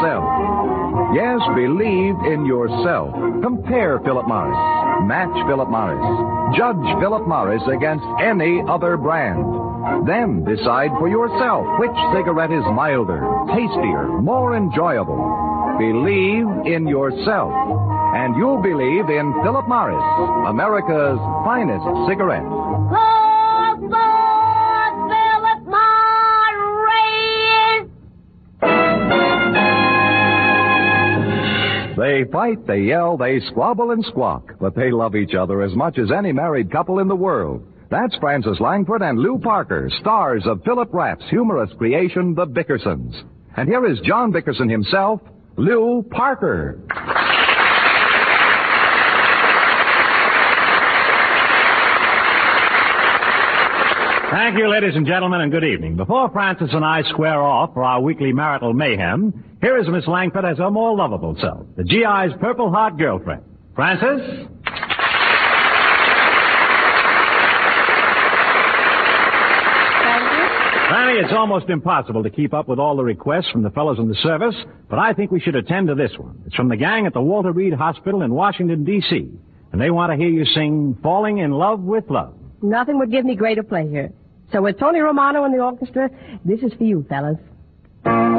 yourself. Yes, believe in yourself. Compare Philip Morris. Match Philip Morris. Judge Philip Morris against any other brand. Then decide for yourself which cigarette is milder, tastier, more enjoyable. Believe in yourself. And you'll believe in Philip Morris, America's finest cigarette. They fight, they yell, they squabble and squawk, but they love each other as much as any married couple in the world. That's Frances Langford and Lou Parker, stars of Philip Rapp's humorous creation, The Bickersons. And here is John Bickerson himself, Lou Parker. Thank you, ladies and gentlemen, and good evening. Before Frances and I square off for our weekly marital mayhem, here is Miss Langford as her more lovable self, the GI's Purple Heart girlfriend. Frances? Fanny, it's almost impossible to keep up with all the requests from the fellows in the service, but I think we should attend to this one. It's from the gang at the Walter Reed Hospital in Washington, D.C., and they want to hear you sing Falling in Love with Love. Nothing would give me greater pleasure. So with Tony Romano and the orchestra, this is for you, fellas.